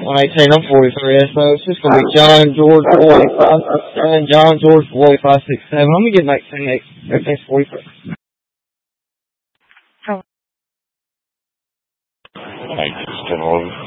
118, I'm 43, so it's just going to be John George Floyd, 567, John George Floyd, 567. I'm going to get back to the next, everything's 43. Hi, just